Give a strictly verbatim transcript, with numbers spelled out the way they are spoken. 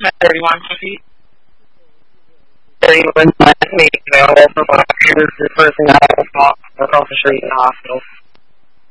thirty-one feet. thirty-one feet available for block. This is the person that I was off the street in the hospital.